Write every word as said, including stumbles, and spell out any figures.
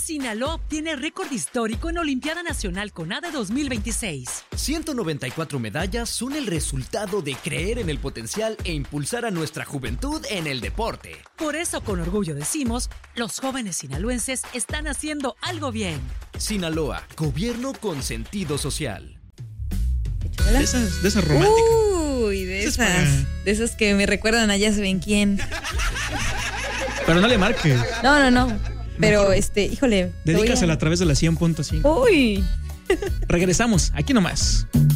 Sinaloa obtiene récord histórico en Olimpiada Nacional CONADE dos mil veintiséis. ciento noventa y cuatro medallas son el resultado de creer en el potencial e impulsar a nuestra juventud en el deporte. Por eso, con orgullo decimos, los jóvenes sinaloenses están haciendo algo bien. Sinaloa, gobierno con sentido social. De esas, de esas románticas. Uy, de esas, de esas que me recuerdan a ya saben quién. Pero no le marques. No, no, no. Pero, Mejor este, híjole. Dedícasela a... a través de la cien punto cinco. Uy. Regresamos, aquí nomás.